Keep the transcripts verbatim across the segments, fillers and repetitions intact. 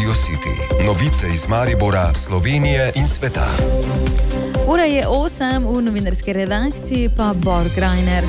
Radio City. Novice iz Maribora, Slovenije in sveta. Ura je osem, v novinarski redakciji pa Bor Grajner.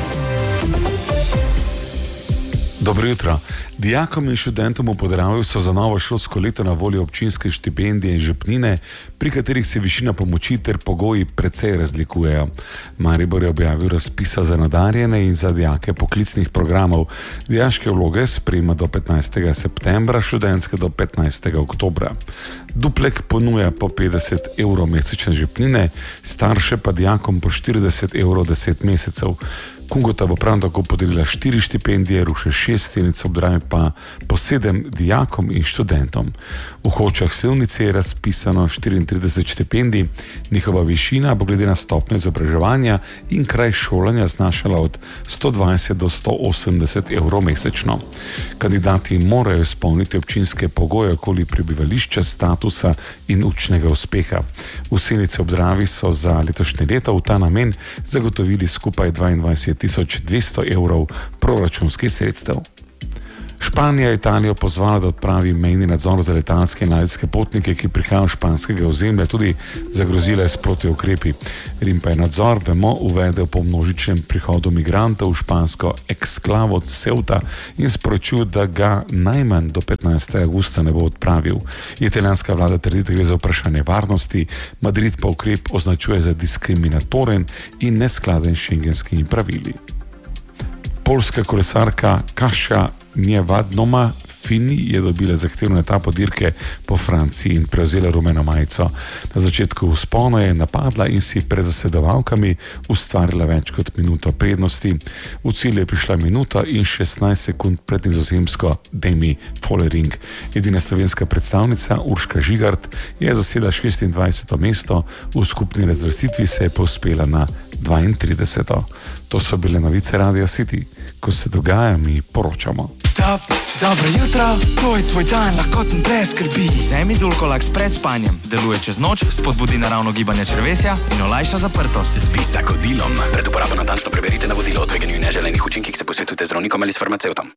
Dobro jutro. Dijakom in študentom v Podravju so za novo šolsko leto na voljo občinske štipendije in žepnine, pri katerih se višina pomoči ter pogoji precej razlikujejo. Maribor je objavil razpisa za nadarjene in za dijake poklicnih programov. Dijaške vloge sprejema do petnajstega septembra, študentske do petnajstega oktobra. Duplek ponuja po petdeset evrov mesečne žepnine, starše pa dijakom po štirideset evrov deset mesecev. Kungota bo prav tako podelila štiri štipendije, Ruše šest, Senico ob Dravi pa po sedem dijakom in študentom. V Hočah Sevnice je razpisano štiriintrideset štipendij, njihova višina bo glede na stopnjo izobraževanja in kraj šolanja znašala od sto dvajset do sto osemdeset evrov mesečno. Kandidati morajo izpolniti občinske pogoje okoli prebivališča, statusa in učnega uspeha. V Senici ob Dravi so za letošnje leto v ta namen zagotovili skupaj dvaindvajset tisoč dvesto evrov proračunskih sredstev. Španija je Italijo pozvala, da odpravi mejni nadzor za letalske in ladijske potnike, ki prihajajo z španskega ozemlja, tudi zagrozila je s protiukrepi. Rim pa je nadzor, vemo, uvedel po množičnem prihodu migrantov v špansko eksklavo Ceuta in sporočil, da ga najmanj do petnajstega avgusta ne bo odpravil. Italijanska vlada trdi, da gre za vprašanje varnosti, Madrid pa ukrep označuje za diskriminatoren in neskladen s šengenskimi pravili. Poljska kolesarka Kasia Niewardnoma Fini je dobila zahtevno etapo dirke po Franciji in prevzela rumeno majico. Na začetku vzpona je napadla in si pred zasedovalkami ustvarila več kot minuto prednosti. V cilj je prišla minuta in šestnajst sekund pred nizozemsko Demi Vollering. Edina slovenska predstavnica Urška Žigart je zasedla šestindvajseto mesto, v skupni razvrstitvi se je povzpela na dvaintrideseto. To so bile novice Radia City. Ko se dogaja, mi poročamo. Top, dobro jutro, ko je tvoj dan lahkoten brez skrbi. Vzemi Dulcolax pred spanjem. Deluje čez noč, spodbudi naravno gibanje črevesja in olajša zaprtost. Zbi z zagodilom. Pred uporabo natančno preberite navodilo o tveganju in neželenih učinkih, se posvetujte z zdravnikom ali s farmacevtom.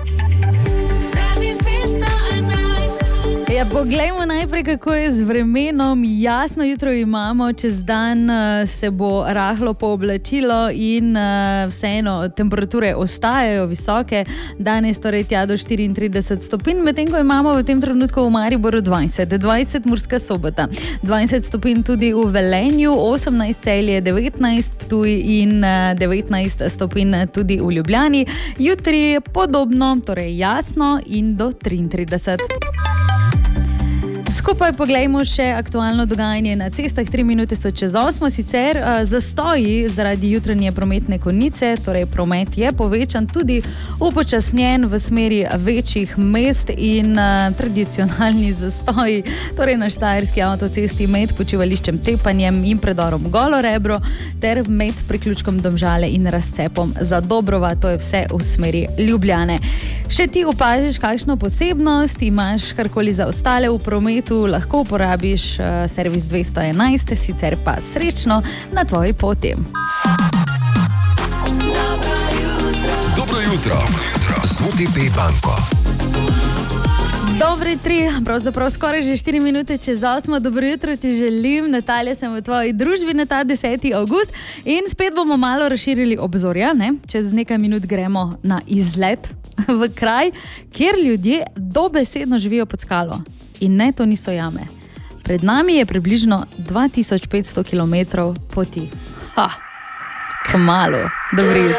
Ja, poglejmo najprej, kako je z vremenom. Jasno jutro imamo, čez dan se bo rahlo pooblačilo in vseeno temperature ostajajo visoke. Danes torej tja do štiriintrideset stopinj, medtem ko imamo v tem trenutku v Mariboru dvajset, dvajset Murska Sobota, dvajset stopinj tudi v Velenju, osemnajst Celje, devetnajst Ptuj in devetnajst stopinj tudi v Ljubljani. Jutri podobno, torej jasno in do triintrideset. Skupaj poglejmo še aktualno dogajanje na cestah. Tri minute so čez osmo, sicer uh, zastoji zaradi jutranje prometne konice, torej promet je povečan, tudi upočasnjen v smeri večjih mest in uh, tradicionalni zastoji, torej na Štajerski avtocesti med počivališčem Tepanjem in predorom Golo Rebro ter med priključkom Domžale in razcepom za Dobrova, to je vse v smeri Ljubljane. Še ti opažiš kakšno posebnost, imaš karkoli za ostale v prometu, lahko uporabiš uh, servis dvesto enajst, sicer pa srečno na tvoji poti. Dobro jutro, z U T P banko. Dobre tri, pravzaprav skoraj že štiri minute čez osmo. Dobro jutro ti želim, Natalija, sem v tvoji družbi na ta deseti avgust in spet bomo malo razširili obzorja, ne? Čez nekaj minut gremo na izlet v kraj, kjer ljudje dobesedno živijo pod skalo. In ne, to niso jame. Pred nami je približno dva tisoč petsto kilometrov poti. Ha, kmalu. Dobro jutro.